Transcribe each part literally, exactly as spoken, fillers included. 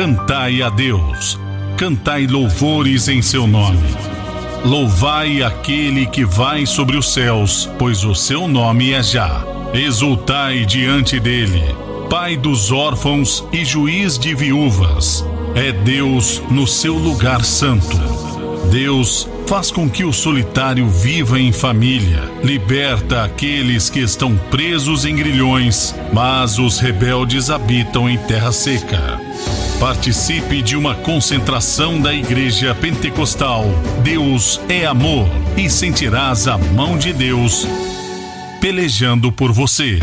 Cantai a Deus, cantai louvores em seu nome. Louvai aquele que vai sobre os céus, pois o seu nome é Já. Exultai diante dele, Pai dos órfãos e juiz de viúvas. É Deus no seu lugar santo. Deus faz com que o solitário viva em família, liberta aqueles que estão presos em grilhões, mas os rebeldes habitam em terra seca. Participe de uma concentração da Igreja Pentecostal Deus é Amor e sentirás a mão de Deus pelejando por você.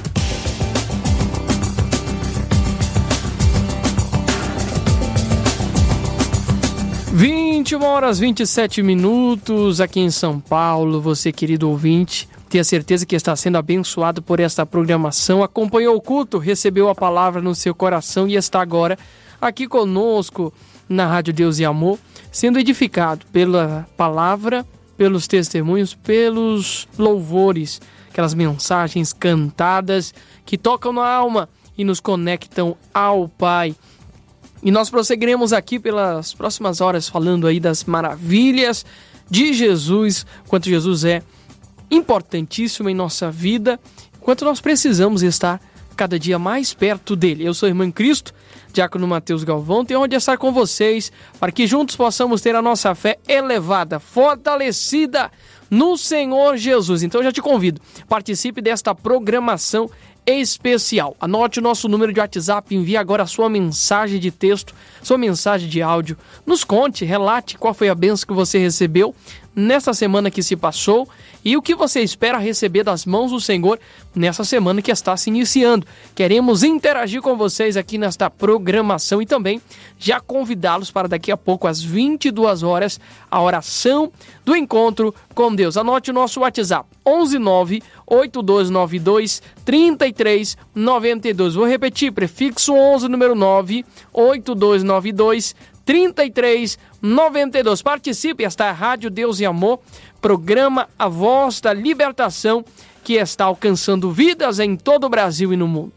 vinte e uma horas e vinte e sete minutos aqui em São Paulo. Você, querido ouvinte, tenha certeza que está sendo abençoado por esta programação. Acompanhou o culto, recebeu a palavra no seu coração e está agora aqui conosco na Rádio Deus e Amor, sendo edificado pela palavra, pelos testemunhos, pelos louvores, aquelas mensagens cantadas que tocam na alma e nos conectam ao Pai. E nós prosseguiremos aqui pelas próximas horas falando aí das maravilhas de Jesus, quanto Jesus é importantíssimo em nossa vida, quanto nós precisamos estar cada dia mais perto dele. Eu sou a irmã Cristo, Diácono Mateus Galvão, tenho onde estar com vocês para que juntos possamos ter a nossa fé elevada, fortalecida no Senhor Jesus. Então eu já te convido, participe desta programação especial. Anote o nosso número de WhatsApp, envie agora a sua mensagem de texto, sua mensagem de áudio. Nos conte, relate qual foi a bênção que você recebeu nessa semana que se passou e o que você espera receber das mãos do Senhor nessa semana que está se iniciando. Queremos interagir com vocês aqui nesta programação e também já convidá-los para daqui a pouco, às vinte e duas horas, a oração do encontro com Deus. Anote o nosso WhatsApp, onze nove oito dois nove dois três três nove dois. Vou repetir, prefixo onze, número nove oito dois nove dois três três nove dois. Participe, esta é a Rádio Deus e Amor, programa A Voz da Libertação, que está alcançando vidas em todo o Brasil e no mundo.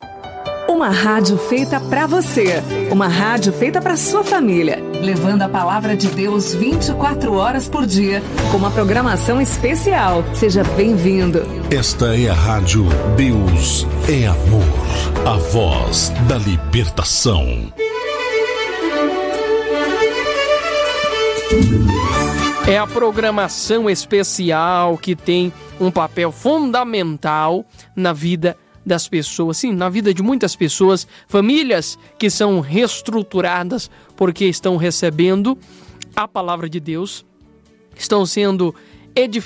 Uma rádio feita para você, uma rádio feita para sua família, levando a palavra de Deus vinte e quatro horas por dia, com uma programação especial. Seja bem-vindo. Esta é a Rádio Deus é Amor, a voz da libertação. É a programação especial que tem um papel fundamental na vida das pessoas, sim, na vida de muitas pessoas, famílias que são reestruturadas porque estão recebendo a palavra de Deus, estão sendo edificadas